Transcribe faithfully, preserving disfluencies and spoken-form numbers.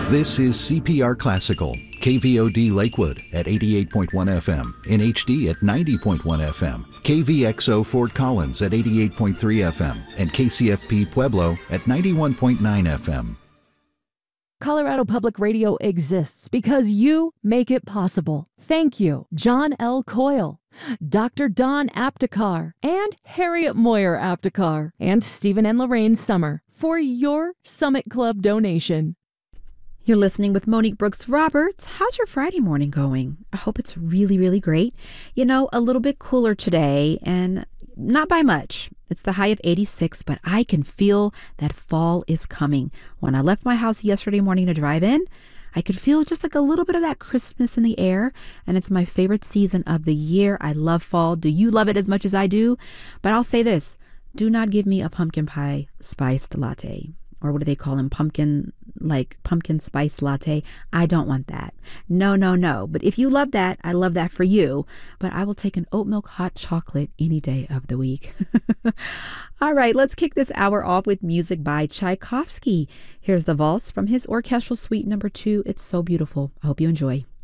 This is C P R Classical, K V O D Lakewood at eighty-eight point one F M, in H D at ninety point one F M, K V X O Fort Collins at eighty-eight point three F M, and K C F P Pueblo at ninety-one point nine F M. Colorado Public Radio exists because you make it possible. Thank you, John L. Coyle, Doctor Don Aptekar, and Harriet Moyer Aptekar, and Stephen and Lorraine Summer for your Summit Club donation. You're listening with Monique Brooks Roberts. How's your Friday morning going? I hope it's really, really great. You know, a little bit cooler today, and not by much. It's the high of eighty-six, but I can feel that fall is coming. When I left my house yesterday morning to drive in, I could feel just like a little bit of that Christmas in the air, and it's my favorite season of the year. I love fall. Do you love it as much as I do? But I'll say this, do not give me a pumpkin pie spiced latte. Or what do they call them? Pumpkin, like pumpkin spice latte. I don't want that. No, no, no. But if you love that, I love that for you. But I will take an oat milk hot chocolate any day of the week. All right, let's kick this hour off with music by Tchaikovsky. Here's the Valse from his orchestral suite number two. It's so beautiful. I hope you enjoy.